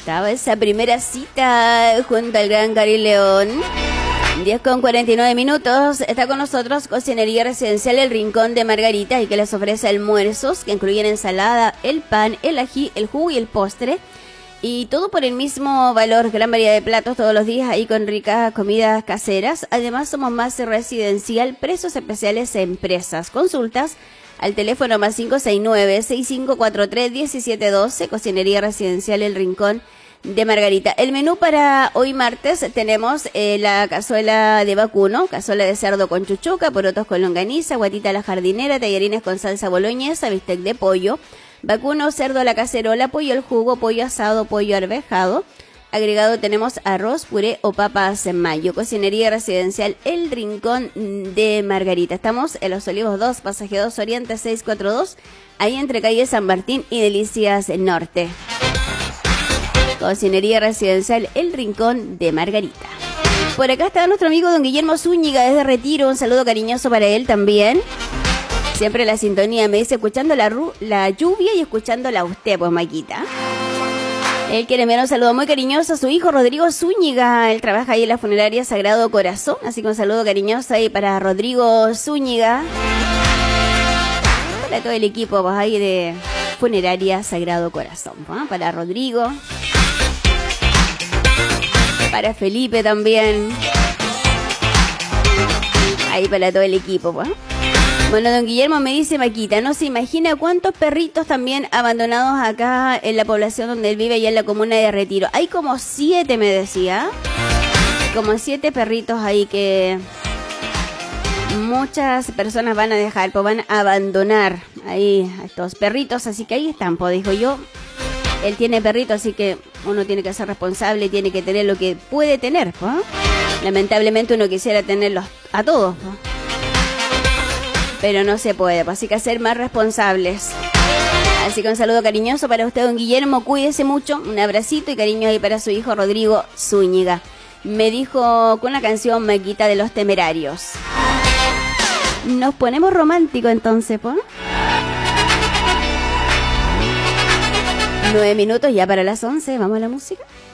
Estaba esa primera cita junto al gran Gary León. 10:49. Está con nosotros Cocinería Residencial El Rincón de Margarita, y que les ofrece almuerzos que incluyen ensalada, el pan, el ají, el jugo y el postre. Y todo por el mismo valor, gran variedad de platos todos los días, ahí con ricas comidas caseras. Además somos más residencial, precios especiales a empresas. Consultas al teléfono más 569-6543-1712, Cocinería Residencial El Rincón de Margarita. El menú para hoy martes tenemos la cazuela de vacuno, cazuela de cerdo con chuchuca, porotos con longaniza, guatita a la jardinera, tallarines con salsa boloñesa, bistec de pollo, vacuno, cerdo a la cacerola, pollo al jugo, pollo asado, pollo arvejado. Agregado tenemos arroz, puré o papas en mayo. Cocinería Residencial El Rincón de Margarita. Estamos en Los Olivos 2, Pasaje 2 Oriente 642, ahí entre calle San Martín y Delicias Norte. Cocinería Residencial El Rincón de Margarita. Por acá está nuestro amigo don Guillermo Zúñiga desde Retiro. Un saludo cariñoso para él también. Siempre la sintonía, me dice, escuchando la lluvia y escuchándola a usted, pues, Maquita. Él quiere enviar un saludo muy cariñoso a su hijo Rodrigo Zúñiga. Él trabaja ahí en la funeraria Sagrado Corazón, así que un saludo cariñoso ahí para Rodrigo Zúñiga. Para todo el equipo, pues, ahí de funeraria Sagrado Corazón, ¿no? Para Rodrigo, para Felipe también, ahí para todo el equipo, pues. Bueno, don Guillermo me dice, Maquita, no se imagina cuántos perritos también abandonados acá en la población donde él vive, allá en la comuna de Retiro. Hay como 7, me decía. Como 7 perritos ahí que muchas personas van a dejar, pues van a abandonar ahí a estos perritos. Así que ahí están, pues, dijo yo. Él tiene perritos, así que uno tiene que ser responsable, tiene que tener lo que puede tener, pues. Lamentablemente uno quisiera tenerlos a todos, pues, pero no se puede, pues, así que ser más responsables. Así que un saludo cariñoso para usted, don Guillermo, cuídese mucho, un abracito y cariño ahí para su hijo Rodrigo Zúñiga. Me dijo con la canción Maquita de los Temerarios. Nos ponemos románticos entonces, pues. 9 minutos ya para las 11, vamos a la música.